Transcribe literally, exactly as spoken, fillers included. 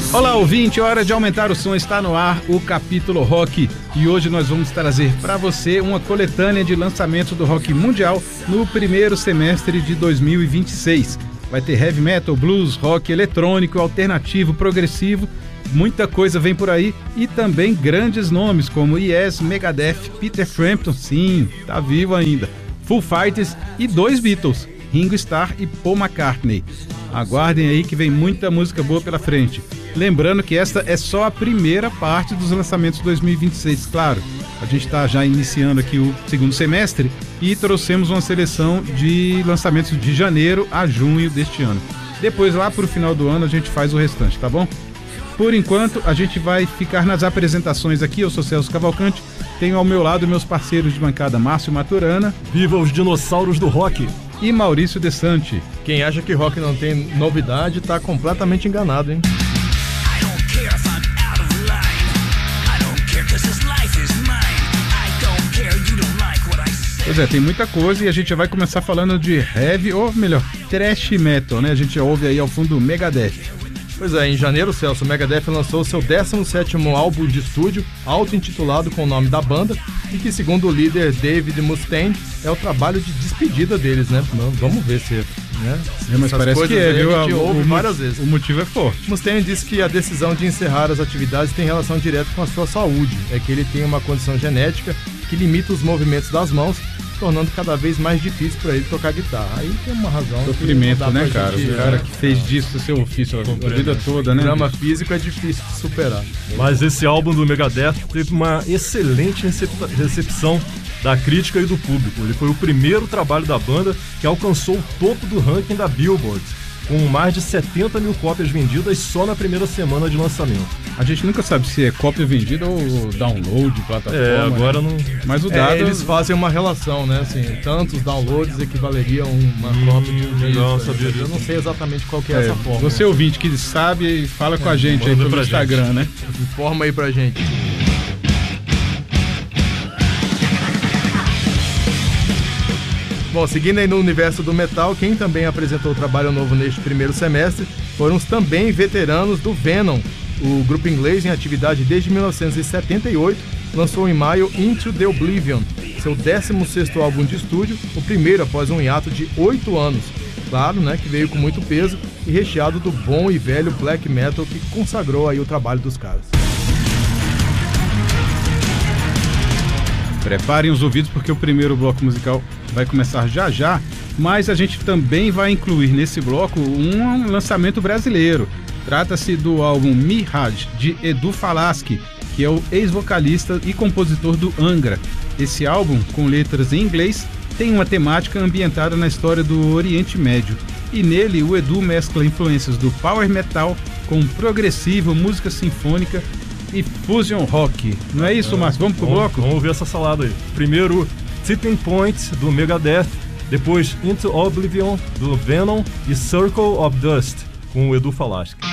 Olá, ouvinte, hora de aumentar o som, está no ar o Capítulo Rock e hoje nós vamos trazer para você uma coletânea de lançamentos do rock mundial no primeiro semestre de dois mil e vinte e seis. Vai ter heavy metal, blues, rock eletrônico, alternativo, progressivo, muita coisa vem por aí e também grandes nomes como Yes, Megadeth, Peter Frampton, sim, tá vivo ainda, Foo Fighters e dois Beatles, Ringo Starr e Paul McCartney. Aguardem aí que vem muita música boa pela frente. Lembrando que esta é só a primeira parte dos lançamentos de dois mil e vinte e seis, claro. A gente está já iniciando aqui o segundo semestre e trouxemos uma seleção de lançamentos de janeiro a junho deste ano. Depois, lá para o final do ano, a gente faz o restante, tá bom? Por enquanto, a gente vai ficar nas apresentações aqui. Eu sou Celso Cavalcante, tenho ao meu lado meus parceiros de bancada Márcio Maturana. Viva os dinossauros do rock! E Maurício Desante. Quem acha que rock não tem novidade tá completamente enganado, hein? Pois é, tem muita coisa e a gente vai começar falando de heavy, ou melhor, thrash metal, né? A gente ouve aí ao fundo o Megadeth. Pois é, em janeiro, Celso, o Megadeth lançou seu décimo sétimo álbum de estúdio, auto-intitulado com o nome da banda, e que, segundo o líder David Mustaine, é o trabalho de despedida deles, né? Vamos ver se... Né? É, mas Essas parece que é, viu? A gente o, ouve o, várias vezes. O motivo é forte. Mustaine disse que a decisão de encerrar as atividades tem relação direta com a sua saúde. É que ele tem uma condição genética que limita os movimentos das mãos, tornando cada vez mais difícil para ele tocar guitarra. Aí tem uma razão. Sofrimento, né, cara? Gente, o cara que fez disso seu ofício a vida toda, né? O drama físico é difícil de superar. Mas esse álbum do Megadeth teve uma excelente recep- recepção da crítica e do público. Ele foi o primeiro trabalho da banda que alcançou o topo do ranking da Billboard, com mais de setenta mil cópias vendidas só na primeira semana de lançamento. A gente nunca sabe se é cópia vendida ou download, plataforma. É, agora né? não... Mas o dado... É, eles fazem uma relação, né? Assim, tantos downloads equivaleriam a uma hum, cópia de um disco. Não, sabia disso. Eu não sei exatamente qual que é, é essa forma. Você ouvinte que sabe, fala é, com a gente aí pelo Instagram, gente. né? Informa aí pra gente. Bom, seguindo aí no universo do metal, quem também apresentou trabalho novo neste primeiro semestre foram os também veteranos do Venom. O grupo inglês, em atividade desde mil novecentos e setenta e oito, lançou em maio Into the Oblivion, seu décimo sexto álbum de estúdio, o primeiro após um hiato de oito anos. Claro, né, que veio com muito peso e recheado do bom e velho black metal que consagrou aí o trabalho dos caras. Preparem os ouvidos porque o primeiro bloco musical vai começar já já, mas a gente também vai incluir nesse bloco um lançamento brasileiro. Trata-se do álbum Mirage, de Edu Falaschi, que é o ex-vocalista e compositor do Angra. Esse álbum, com letras em inglês, tem uma temática ambientada na história do Oriente Médio. E nele o Edu mescla influências do power metal com progressivo, música sinfônica e fusion rock. Não é isso, Márcio? Vamos pro vamos, bloco? Vamos ver essa salada aí. Primeiro, Tipping Point, do Megadeth. Depois, Into Oblivion, do Venom. E Circle of Dust, com o Edu Falaschi.